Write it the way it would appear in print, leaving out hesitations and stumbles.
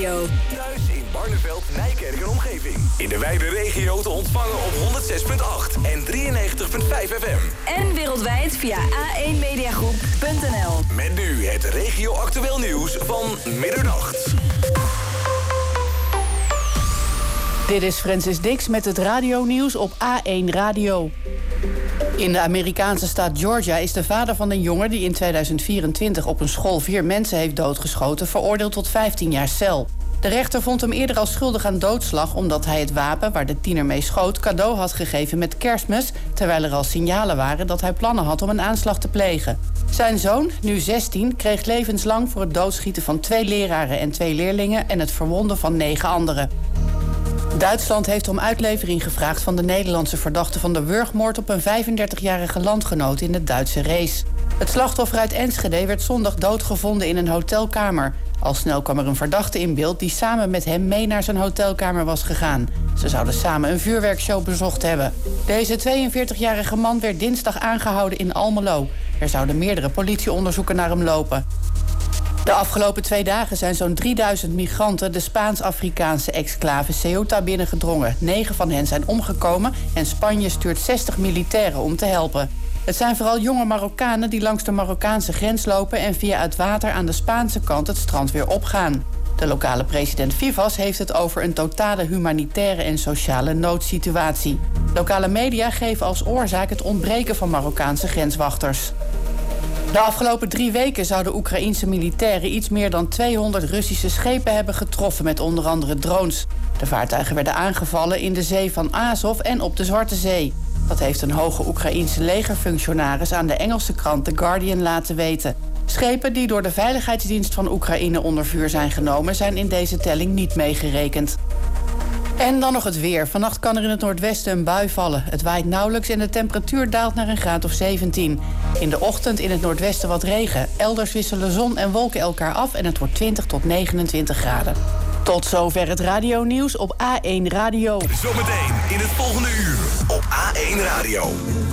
Radio. Thuis in Barneveld, Nijkerk en omgeving. In de wijde regio te ontvangen op 106.8 en 93.5 FM. En wereldwijd via a1mediagroep.nl. Met nu het regio-actueel nieuws van middernacht. Dit is Francis Dix met het radionieuws op A1 Radio. In de Amerikaanse staat Georgia is de vader van een jongen die in 2024 op een school 4 mensen heeft doodgeschoten veroordeeld tot 15 jaar cel. De rechter vond hem eerder al schuldig aan doodslag omdat hij het wapen waar de tiener mee schoot cadeau had gegeven met Kerstmis, terwijl er al signalen waren dat hij plannen had om een aanslag te plegen. Zijn zoon, nu 16, kreeg levenslang voor het doodschieten van 2 leraren en 2 leerlingen en het verwonden van 9 anderen. Duitsland heeft om uitlevering gevraagd van de Nederlandse verdachte van de wurgmoord op een 35-jarige landgenoot in de Duitse Rees. Het slachtoffer uit Enschede werd zondag doodgevonden in een hotelkamer. Al snel kwam er een verdachte in beeld die samen met hem mee naar zijn hotelkamer was gegaan. Ze zouden samen een vuurwerkshow bezocht hebben. Deze 42-jarige man werd dinsdag aangehouden in Almelo. Er zouden meerdere politieonderzoeken naar hem lopen. De afgelopen 2 dagen zijn zo'n 3000 migranten de Spaans-Afrikaanse exclave Ceuta binnengedrongen. 9 van hen zijn omgekomen en Spanje stuurt 60 militairen om te helpen. Het zijn vooral jonge Marokkanen die langs de Marokkaanse grens lopen en via het water aan de Spaanse kant het strand weer opgaan. De lokale president Vivas heeft het over een totale humanitaire en sociale noodsituatie. Lokale media geven als oorzaak het ontbreken van Marokkaanse grenswachters. De afgelopen 3 weken zouden Oekraïense militairen iets meer dan 200 Russische schepen hebben getroffen met onder andere drones. De vaartuigen werden aangevallen in de zee van Azov en op de Zwarte Zee. Dat heeft een hoge Oekraïense legerfunctionaris aan de Engelse krant The Guardian laten weten. Schepen die door de Veiligheidsdienst van Oekraïne onder vuur zijn genomen zijn in deze telling niet meegerekend. En dan nog het weer. Vannacht kan er in het noordwesten een bui vallen. Het waait nauwelijks en de temperatuur daalt naar een graad of 17. In de ochtend in het noordwesten wat regen. Elders wisselen zon en wolken elkaar af en het wordt 20 tot 29 graden. Tot zover het radionieuws op A1 Radio. Zometeen in het volgende uur op A1 Radio.